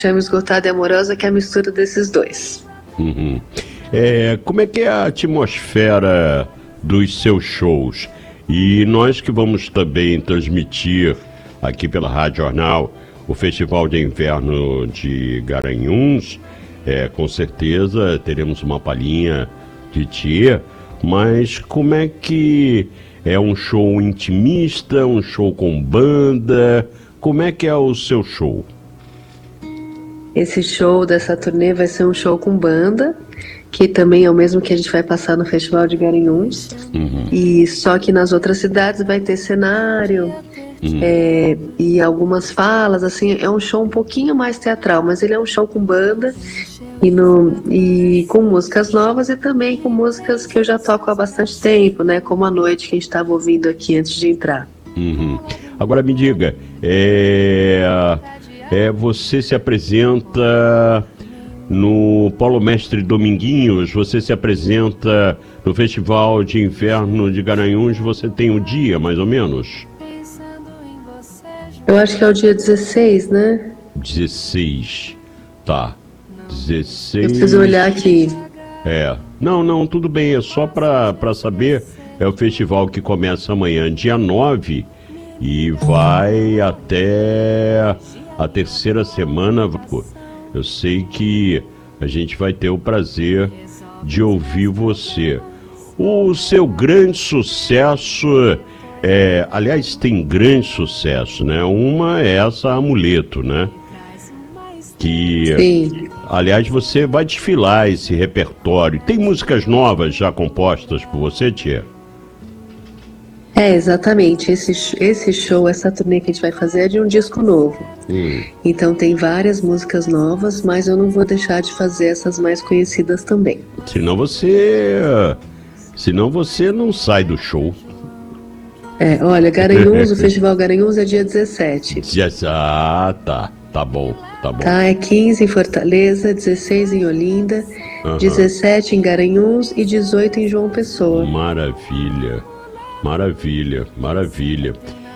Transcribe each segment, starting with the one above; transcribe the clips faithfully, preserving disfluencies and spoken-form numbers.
Chama Esgotada e Amorosa, que é a mistura desses dois. Uhum. É, como é que é a atmosfera dos seus shows? E nós que vamos também transmitir aqui pela Rádio Jornal o Festival de Inverno de Garanhuns, é, com certeza teremos uma palhinha de Thier, mas como é que é um show intimista, um show com banda? Como é que é o seu show? Esse show dessa turnê vai ser um show com banda, que também é o mesmo que a gente vai passar no Festival de Garanhuns. Uhum. E só que nas outras cidades vai ter cenário, uhum. é, e algumas falas, assim, é um show um pouquinho mais teatral, mas ele é um show com banda e, no, e com músicas novas e também com músicas que eu já toco há bastante tempo, né? Como A Noite, que a gente estava ouvindo aqui antes de entrar. Uhum. Agora me diga, é... É, você se apresenta no Paulo Mestre Dominguinhos, você se apresenta no Festival de Inverno de Garanhuns, você tem um dia, mais ou menos? Eu acho que é o dia dezesseis, né? dezesseis, tá. dezesseis... Eu preciso olhar aqui. É, não, não, tudo bem, é só para para saber, é o festival que começa amanhã, dia nove, e vai até... a terceira semana. Eu sei que a gente vai ter o prazer de ouvir você. O seu grande sucesso, é, aliás, tem grande sucesso, né? Uma é essa Amuleto, né? Que, sim. Aliás, você vai desfilar esse repertório. Tem músicas novas já compostas por você, Tia? É, exatamente. Esse, esse show, essa turnê que a gente vai fazer é de um disco novo. Hum. Então tem várias músicas novas, mas eu não vou deixar de fazer essas mais conhecidas também. Senão você... Senão você não sai do show. É, olha, Garanhuns, o Festival Garanhuns é dia dezessete. Ah, tá. Tá bom, tá bom. Tá, é quinze em Fortaleza, dezesseis em Olinda, uhum. dezessete em Garanhuns e dezoito em João Pessoa. Maravilha. Maravilha, maravilha.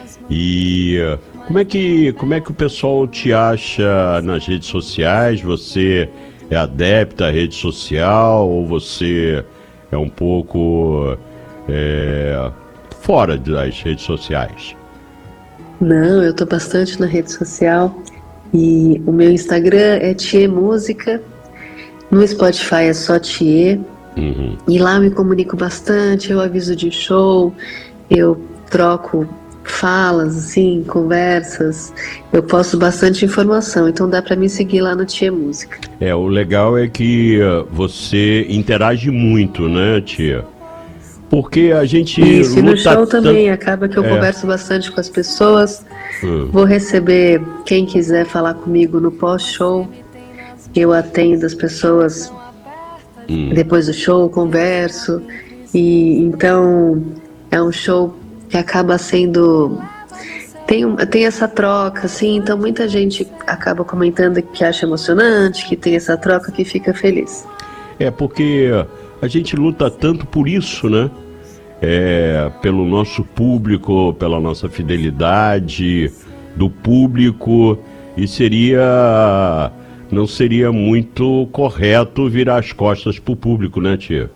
E como é que, como é que o pessoal te acha nas redes sociais? Você é adepta à rede social ou você é um pouco é, fora das redes sociais? Não, eu tô bastante na rede social e o meu Instagram é Thier Música, no Spotify é só Thier. Uhum. E lá eu me comunico bastante, eu aviso de show, eu troco falas, assim, conversas, eu posto bastante informação, então dá para me seguir lá no Thier Música. É, o legal é que você interage muito, né, Tia? Porque a gente Isso, e no show tanto... também, acaba que eu é. converso bastante com as pessoas, uhum. Vou receber quem quiser falar comigo no pós-show, eu atendo as pessoas... Hum. Depois do show, converso, e então é um show que acaba sendo, tem, um, tem essa troca, assim, então muita gente acaba comentando que acha emocionante, que tem essa troca, que fica feliz. É, porque a gente luta tanto por isso, né? É, pelo nosso público, pela nossa fidelidade do público, e seria... não seria muito correto virar as costas pro público, né, Tia?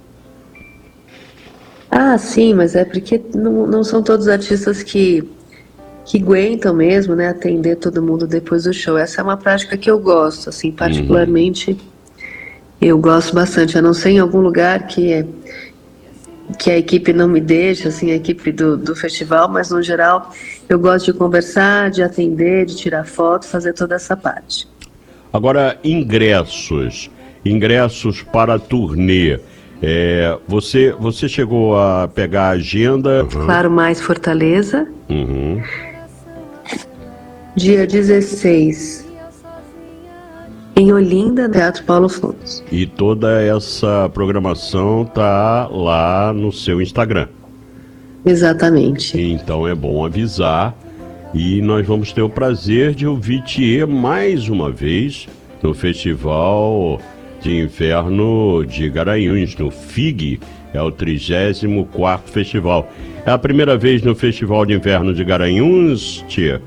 Ah, sim, mas é porque não, não são todos artistas que, que aguentam mesmo, né, atender todo mundo depois do show. Essa é uma prática que eu gosto, assim, particularmente, uhum. Eu gosto bastante, a não ser em algum lugar que, é, que a equipe não me deixa, assim, a equipe do, do festival, mas no geral eu gosto de conversar, de atender, de tirar foto, fazer toda essa parte. Agora, ingressos, ingressos para a turnê, é, você, você chegou a pegar a agenda? Uhum. Claro, mais Fortaleza, uhum. Dia dezesseis, em Olinda, Teatro Paulo Fontes. E toda essa programação tá lá no seu Instagram? Exatamente. Então é bom avisar. E nós vamos ter o prazer de ouvir Thier mais uma vez no Festival de Inverno de Garanhuns, no F I G, é o trigésimo quarto festival. É a primeira vez no Festival de Inverno de Garanhuns, Thier?